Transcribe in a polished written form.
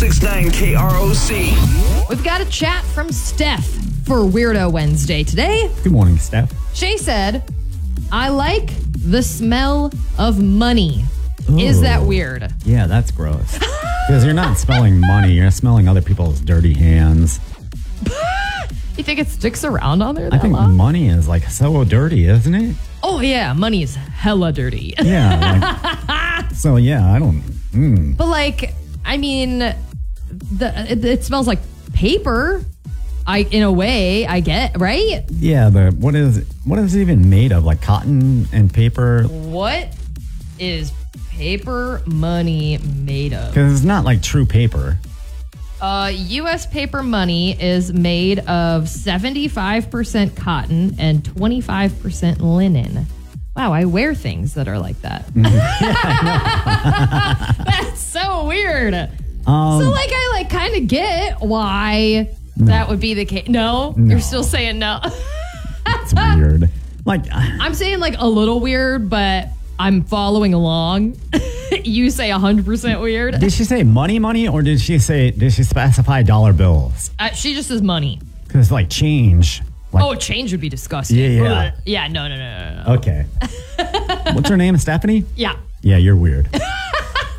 1069 KROC. We've got a chat from Steph for Weirdo Wednesday today. Good morning, Steph. Shay said, I like the smell of money. Is Ooh. that weird? Yeah, that's gross. Because you're not smelling money, you're smelling other people's dirty hands. You think it sticks around on there that I think long? money is like so dirty, isn't it? Oh, yeah. Money is hella dirty. Yeah. So, yeah, I don't. But, like, I mean, it smells like paper. In a way, I get, right? Yeah, but what is it even made of? Like cotton and paper? What is paper money made of? Because it's not like true paper. U.S. paper money is made of 75% cotton and 25% linen. Wow, I wear things that are like that. That's so weird. I kind of get why that would be the case. No? You're still saying no? It's weird. Like, I'm saying like a little weird, but I'm following along. You say 100% weird. did she say money, or did she specify dollar bills? She just says money. Because like change. Like, Change would be disgusting. Yeah. Yeah, no. Okay. What's her name? Stephanie? Yeah. Yeah, you're weird.